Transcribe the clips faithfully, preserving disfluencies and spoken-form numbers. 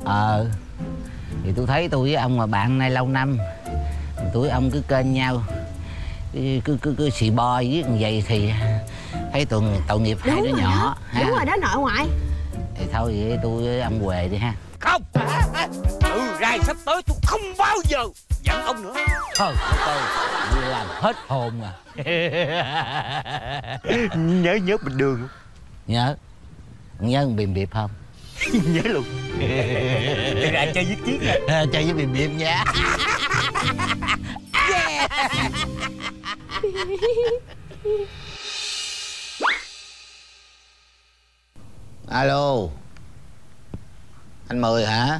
Ờ thì tôi thấy tôi với ông mà bạn nay lâu năm, tôi với ông cứ kênh nhau, cứ cứ cứ, cứ xì bo với vậy thì thấy tội, tội nghiệp hai đứa nhỏ ha. Đúng rồi đó nội ngoại. Thì thôi vậy tôi với ông Huệ đi ha. Không, từ rày sắp tới tôi không bao giờ giận ông nữa. Thôi tôi tôi làm hết hồn à. Nhớ nhớ bình đường không? Nhớ. Nhớ bìm biệp không? Nhớ luôn. Thì ra chơi với Chiết nha. Chơi với bìm biệp nha. Yeah. Alo. Anh Mười hả?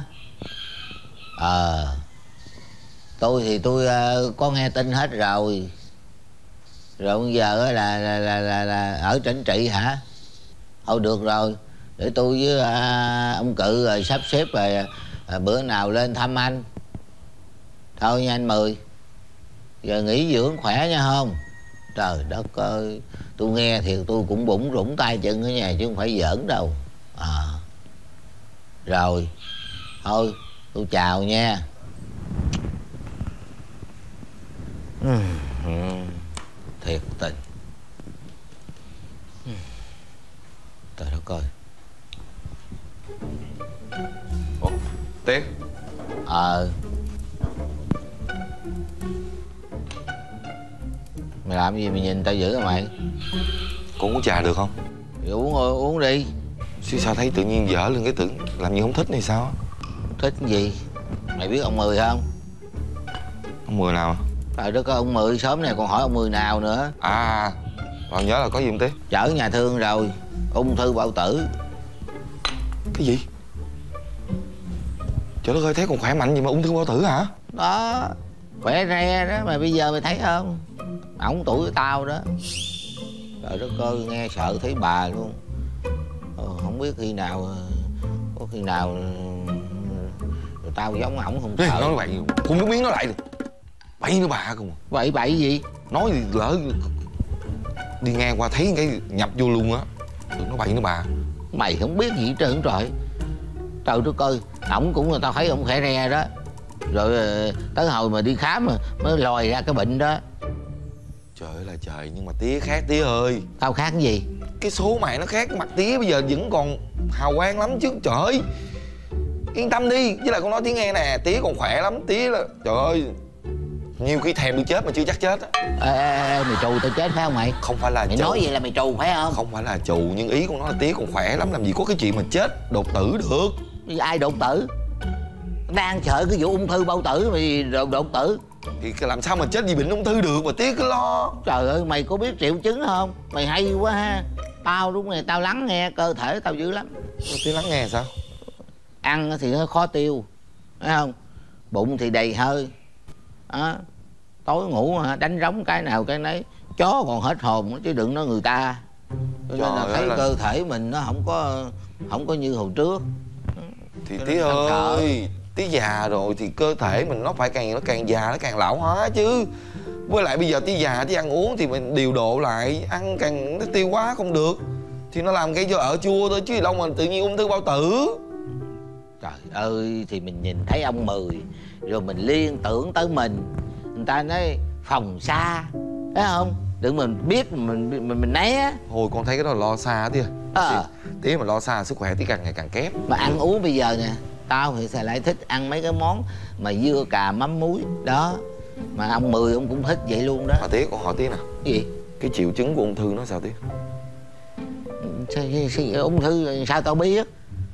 Ờ Tôi thì tôi uh, có nghe tin hết rồi. Rồi bây giờ là là, là là là ở Trấn Trị hả? Thôi được rồi, để tôi với uh, ông Cự rồi sắp xếp rồi uh, bữa nào lên thăm anh. Thôi nha anh Mười. Giờ nghỉ dưỡng khỏe nha không? Trời đất ơi, tôi nghe thì tôi cũng bủng rủng tay chân ở nhà chứ không phải giỡn đâu. À rồi, thôi tôi chào nha. Thiệt tình. Trời đất ơi. Ủa, Tiến. Ờ Mày làm gì mày nhìn tao dữ hả mày? Con uống trà được không? Thì uống uống đi. Chứ sao thấy tự nhiên dở lên cái tưởng làm gì không thích này sao? Thích gì? Mày biết ông Mười không? Ông Mười nào? Trời đất ơi, ông Mười sớm này còn hỏi ông Mười nào nữa. À, rồi nhớ là có gì không Tiến? Chở nhà thương rồi, ung thư bao tử. Cái gì? Trời đất ơi, thấy còn khỏe mạnh gì mà ung thư bao tử hả? Đó, khỏe re đó, mà bây giờ mày thấy không? Ổng tuổi của tao đó. Trời đất ơi, nghe sợ thấy bà luôn. Ờ, không biết khi nào, có khi nào rồi tao giống ổng không sợ. Nói bậy, không biết biến nó lại được. Bậy nữa bà không. Bậy bậy gì? Nói thì lỡ đi ngang qua thấy cái nhập vô luôn á. Đừng nói bậy nữa bà. Mày không biết gì hết trơn trời. Trời đất ơi, ổng cũng người ta thấy ổng khỏe re đó. Rồi tới hồi mà đi khám mà mới lòi ra cái bệnh đó. Trời ơi là trời, nhưng mà tía khác tía ơi. Tao khác cái gì? Cái số mày nó khác, mặt tía bây giờ vẫn còn hào quang lắm chứ. Trời ơi, yên tâm đi. Với lại con nói tía nghe nè, tía còn khỏe lắm. Tía là, trời ơi, nhiều khi thèm được chết mà chưa chắc chết á. Ê, ê, ê, mày trù tao chết phải không mày? Không phải là mày trù. Nói vậy là mày trù phải không? Không phải là trù, nhưng ý con nói là tía còn khỏe lắm. Làm gì có cái chuyện mà chết đột tử được. Ai đột tử? Đang sợ cái vụ ung thư bao tử mày đột, đột tử. Thì làm sao mà chết vì bệnh ung thư được mà tía cứ lo. Trời ơi, mày có biết triệu chứng không? Mày hay quá ha. Tao đúng rồi, tao lắng nghe cơ thể tao dữ lắm. Tía lắng nghe sao? Ăn thì nó khó tiêu, thấy không? Bụng thì đầy hơi đó. Tối ngủ đánh rống cái nào cái nấy. Chó còn hết hồn chứ đừng nói người ta. Cho nên là thấy là... cơ thể mình nó không có không có như hồi trước. Thì tía ơi, tía già rồi thì cơ thể mình nó phải càng nó càng già nó càng lão hóa chứ. Với lại bây giờ tía già tía ăn uống thì mình điều độ lại. Ăn càng nó tiêu quá không được thì nó làm gây cho ở chua thôi chứ đâu mà tự nhiên ung thư bao tử. Trời ơi, thì mình nhìn thấy ông Mười rồi mình liên tưởng tới mình. Người ta nói phòng xa, thấy không? Đừng mình biết mình mình mình né. Thôi con thấy cái đó là lo xa tía. À. Tía mà lo xa sức khỏe tía càng ngày càng kém. Mà ăn uống bây giờ nè, tao thì sẽ lại thích ăn mấy cái món mà dưa cà mắm muối đó. Mà ông Mười ông cũng thích vậy luôn đó. Mà tía con hỏi tía nè. Cái gì? Cái triệu chứng của ung thư nó sao tía? Sao, sao, sao, ung thư sao tao biết?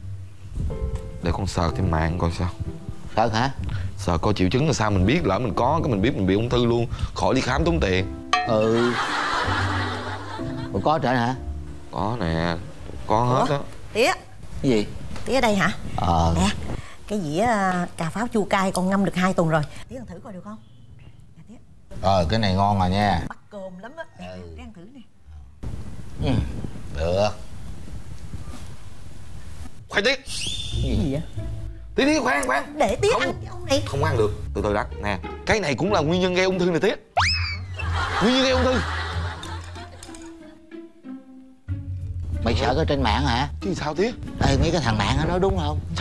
Để con sờ trên mạng coi sao. Sợ hả? Sợ coi triệu chứng là sao mình biết, lỡ mình có cái mình biết mình bị ung thư luôn, khỏi đi khám tốn tiền. Ừ. Ủa có trở hả? Có nè, có hết á. Tía. Cái gì? Tía ở đây hả? Ờ. Nè, cái dĩa cà pháo chua cay con ngâm được hai tuần rồi. Tía ăn thử coi được không? Nè tía. Ờ, cái này ngon rồi nha. Bắt cơm lắm á. Nè, Ừ. tía ăn thử nè. Ừ. Được. Khoan tía. Cái gì vậy? Tía tía khoan khoan. Để tía Không. ăn cái ông này. Không ăn được, từ từ đã. Nè, cái này cũng là nguyên nhân gây ung thư này tía. Nguyên nhân gây ung thư. Mày sợ cái trên mạng hả? Chứ sao tía? Ê, mấy cái thằng mạng nó nói đúng không?